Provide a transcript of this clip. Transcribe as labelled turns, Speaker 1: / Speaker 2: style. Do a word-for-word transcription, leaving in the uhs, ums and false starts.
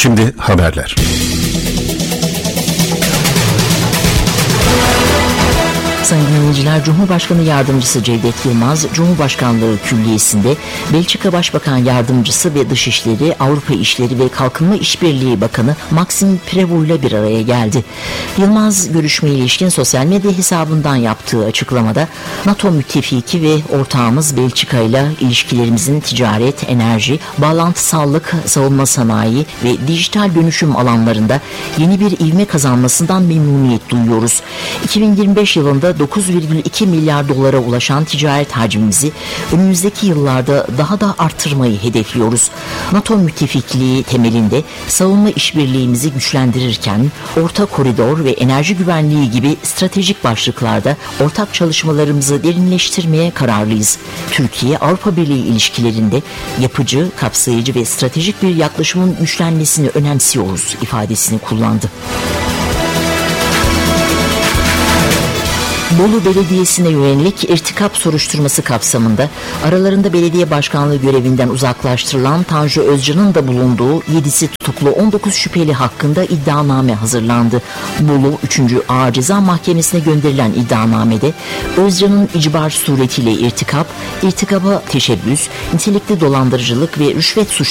Speaker 1: Şimdi haberler.
Speaker 2: Sayın dinleyiciler, Cumhurbaşkanı Yardımcısı Cevdet Yılmaz, Cumhurbaşkanlığı Külliyesi'nde Belçika Başbakan Yardımcısı ve Dışişleri, Avrupa İşleri ve Kalkınma İşbirliği Bakanı Maxime Prévost ile bir araya geldi. Yılmaz, görüşmeye ilişkin sosyal medya hesabından yaptığı açıklamada, NATO müttefiki ve ortağımız Belçika ile ilişkilerimizin ticaret, enerji, bağlantısallık, savunma sanayi ve dijital dönüşüm alanlarında yeni bir ivme kazanmasından memnuniyet duyuyoruz. iki bin yirmi beş yılında dokuz virgül iki milyar dolara ulaşan ticaret hacmimizi önümüzdeki yıllarda daha da arttırmayı hedefliyoruz. NATO müttefikliği temelinde savunma işbirliğimizi güçlendirirken orta koridor ve enerji güvenliği gibi stratejik başlıklarda ortak çalışmalarımızı derinleştirmeye kararlıyız. Türkiye, Avrupa Birliği ilişkilerinde yapıcı, kapsayıcı ve stratejik bir yaklaşımın güçlenmesini önemsiyoruz ifadesini kullandı. Bolu Belediyesi'ne yönelik irtikap soruşturması kapsamında aralarında belediye başkanlığı görevinden uzaklaştırılan Tanju Özcan'ın da bulunduğu yedisi tutuklu on dokuz şüpheli hakkında iddianame hazırlandı. Bolu üçüncü Ağır Ceza Mahkemesi'ne gönderilen iddianamede Özcan'ın icbar suretiyle irtikap, irtikaba teşebbüs, nitelikli dolandırıcılık ve rüşvet suçları